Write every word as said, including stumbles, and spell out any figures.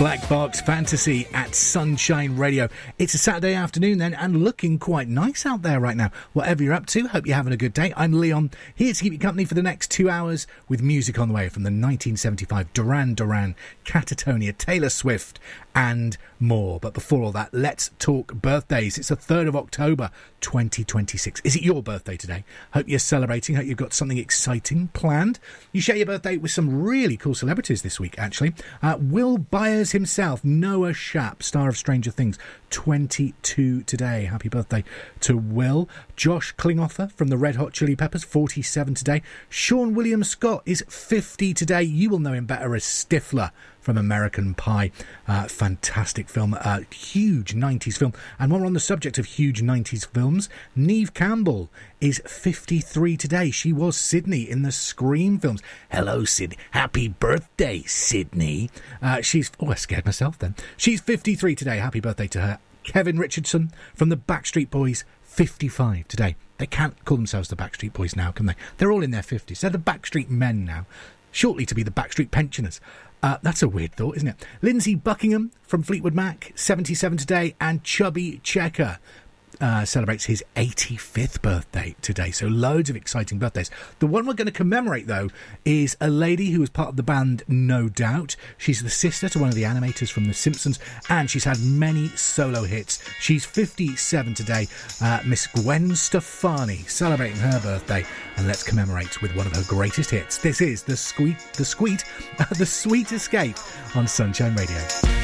Black Box Fantasy at Sunshine Radio. It's a Saturday afternoon then, and looking quite nice out there right now. Whatever you're up to, hope you're having a good day. I'm Leon, here to keep you company for the next two hours with music on the way from the nineteen seventy-five Duran Duran, Catatonia, Taylor Swift, and more. But before all that, let's talk birthdays. It's the third of October, twenty twenty-six. Is it your birthday today? Hope you're celebrating. Hope you've got something exciting planned. You share your birthday with some really cool celebrities this week, actually. Uh, Will Byers himself, Noah Schaap, star of Stranger Things, twenty-two today. Happy birthday to Will. Josh Klinghoffer from the Red Hot Chili Peppers, forty-seven today. Sean William Scott is fifty today. You will know him better as Stifler from American Pie. Uh, fantastic film, uh, huge nineties film. And while we're on the subject of huge nineties films, Neve Campbell is fifty-three today. She was Sydney in the Scream films. Hello, Sydney. Happy birthday, Sydney. Uh, she's... Oh, I scared myself then. She's fifty-three today. Happy birthday to her. Kevin Richardson from the Backstreet Boys, fifty-five today. They can't call themselves the Backstreet Boys now, can they? They're all in their fifties. They're the Backstreet Men now. Shortly to be the Backstreet Pensioners. Uh, that's a weird thought, isn't it? Lindsay Buckingham from Fleetwood Mac, seventy-seven today, and Chubby Checker uh, celebrates his eighty-fifth birthday today. So loads of exciting birthdays. The one we're going to commemorate, though, is a lady who was part of the band No Doubt. She's the sister to one of the animators from The Simpsons, and she's had many solo hits. She's fifty-seven today. Uh, Miss Gwen Stefani celebrating her birthday, and let's commemorate with one of her greatest hits. This is the Squeak, the Squeak, the Sweet Escape on Sunshine Radio.